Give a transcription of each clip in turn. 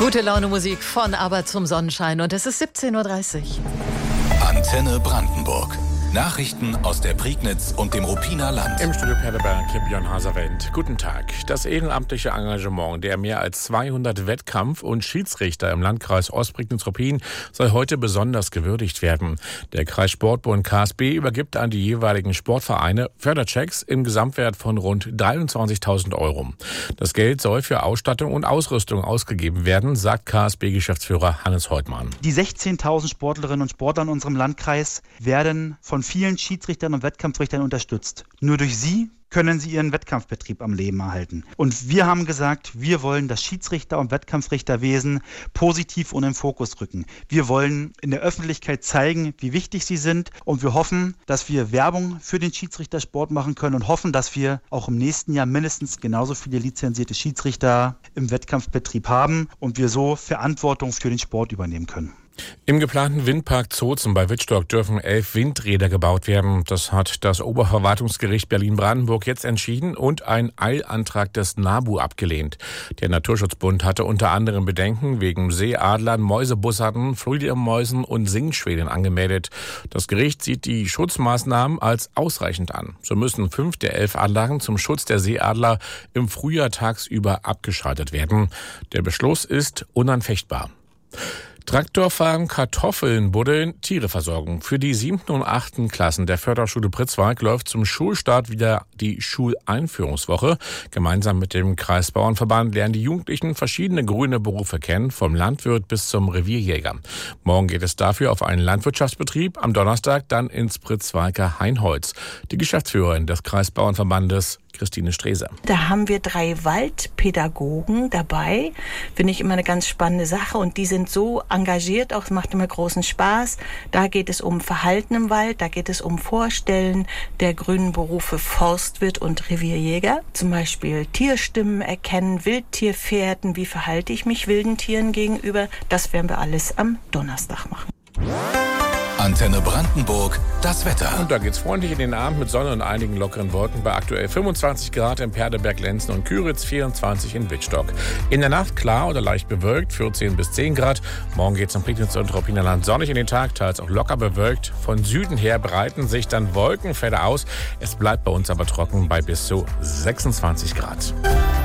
Gute Laune Musik von Aber zum Sonnenschein und es ist 17:30 Uhr. Antenne Brandenburg. Nachrichten aus der Prignitz und dem Ruppiner Land. Im Studio Perleberg, Björn Haserwendt. Guten Tag. Das ehrenamtliche Engagement der mehr als 200 Wettkampf- und Schiedsrichter im Landkreis Ostprignitz-Ruppin soll heute besonders gewürdigt werden. Der Kreissportbund KSB übergibt an die jeweiligen Sportvereine Förderchecks im Gesamtwert von rund 23.000 Euro. Das Geld soll für Ausstattung und Ausrüstung ausgegeben werden, sagt KSB-Geschäftsführer Hannes Heutmann. Die 16.000 Sportlerinnen und Sportler in unserem Landkreis werden von vielen Schiedsrichtern und Wettkampfrichtern unterstützt. Nur durch sie können sie ihren Wettkampfbetrieb am Leben erhalten. Und wir haben gesagt, wir wollen das Schiedsrichter- und Wettkampfrichterwesen positiv und in den Fokus rücken. Wir wollen in der Öffentlichkeit zeigen, wie wichtig sie sind. Und wir hoffen, dass wir Werbung für den Schiedsrichtersport machen können und hoffen, dass wir auch im nächsten Jahr mindestens genauso viele lizenzierte Schiedsrichter im Wettkampfbetrieb haben und wir so Verantwortung für den Sport übernehmen können. Im geplanten Windpark Zozen bei Wittstock dürfen 11 Windräder gebaut werden. Das hat das Oberverwaltungsgericht Berlin-Brandenburg jetzt entschieden und einen Eilantrag des NABU abgelehnt. Der Naturschutzbund hatte unter anderem Bedenken wegen Seeadlern, Mäusebussarden, Fledermäusen und Singschwänen angemeldet. Das Gericht sieht die Schutzmaßnahmen als ausreichend an. So müssen 5 der 11 Anlagen zum Schutz der Seeadler im Frühjahr tagsüber abgeschaltet werden. Der Beschluss ist unanfechtbar. Traktorfahren, Kartoffeln, Buddeln, Tiereversorgung. Für die 7. und 8. Klassen der Förderschule Pritzwalk läuft zum Schulstart wieder die Schuleinführungswoche. Gemeinsam mit dem Kreisbauernverband lernen die Jugendlichen verschiedene grüne Berufe kennen, vom Landwirt bis zum Revierjäger. Morgen geht es dafür auf einen Landwirtschaftsbetrieb, am Donnerstag dann ins Pritzwalker Hainholz. Die Geschäftsführerin des Kreisbauernverbandes, Christine Streser. Da haben wir 3 Waldpädagogen dabei. Finde ich immer eine ganz spannende Sache und die sind so engagiert, auch es macht immer großen Spaß. Da geht es um Verhalten im Wald, da geht es um Vorstellen der grünen Berufe Forstwirt und Revierjäger. Zum Beispiel Tierstimmen erkennen, Wildtierfährten, wie verhalte ich mich wilden Tieren gegenüber. Das werden wir alles am Donnerstag machen. Antenne Brandenburg, das Wetter. Und da geht's freundlich in den Abend mit Sonne und einigen lockeren Wolken bei aktuell 25 Grad in Perleberg, Lenzen und Küritz, 24 in Wittstock. In der Nacht klar oder leicht bewölkt, 14 bis 10 Grad. Morgen geht's im Prignitz und Ruppiner Land sonnig in den Tag, teils auch locker bewölkt. Von Süden her breiten sich dann Wolkenfelder aus. Es bleibt bei uns aber trocken bei bis zu 26 Grad.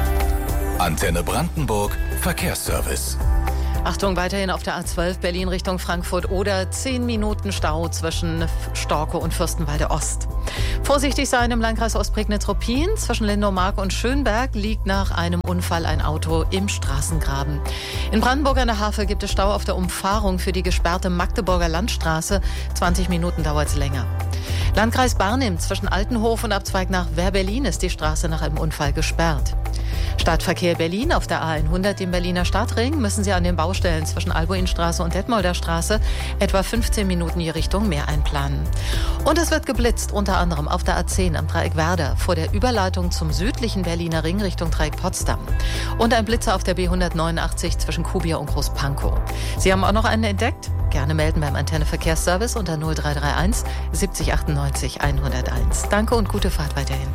Antenne Brandenburg, Verkehrsservice. Achtung, weiterhin auf der A12 Berlin Richtung Frankfurt oder 10 Minuten Stau zwischen Storkow und Fürstenwalde Ost. Vorsichtig sein im Landkreis Ostprignitz-Ruppin. Zwischen Lindow-Mark und Schönberg liegt nach einem Unfall ein Auto im Straßengraben. In Brandenburg an der Havel gibt es Stau auf der Umfahrung für die gesperrte Magdeburger Landstraße. 20 Minuten dauert es länger. Landkreis Barnim zwischen Altenhof und Abzweig nach Wehr-Berlin ist die Straße nach einem Unfall gesperrt. Stadtverkehr Berlin auf der A100 im Berliner Stadtring müssen Sie an den Baustellen zwischen Albuinstraße und Detmolder Straße etwa 15 Minuten je Richtung mehr einplanen. Und es wird geblitzt, unter anderem auf der A10 am Dreieck Werder vor der Überleitung zum südlichen Berliner Ring Richtung Dreieck Potsdam. Und ein Blitzer auf der B189 zwischen Kubier und Großpankow. Sie haben auch noch einen entdeckt? Gerne melden beim Antenne Verkehrsservice unter 0331 70 98 101. Danke und gute Fahrt weiterhin.